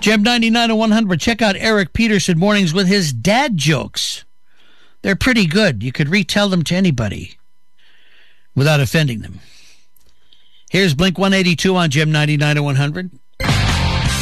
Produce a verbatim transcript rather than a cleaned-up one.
Gem ninety-nine to one hundred. Check out Eric Peterson mornings with his dad jokes. They're pretty good. You could retell them to anybody without offending them. Here's Blink one eighty-two on Gem ninety-nine to one hundred.